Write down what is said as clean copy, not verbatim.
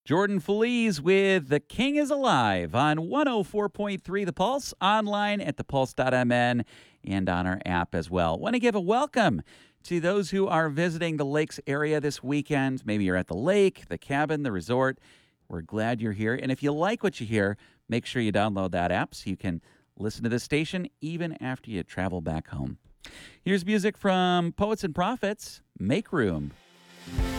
Jordan Feliz with The King is Alive on 104.3 The Pulse, online at thepulse.mn, and on our app as well. Want to give a welcome to those who are visiting the lakes area this weekend. Maybe you're at the lake, the cabin, the resort. We're glad you're here. And if you like what you hear, make sure you download that app so you can listen to this station even after you travel back home. Here's music from Poets and Prophets, Make Room.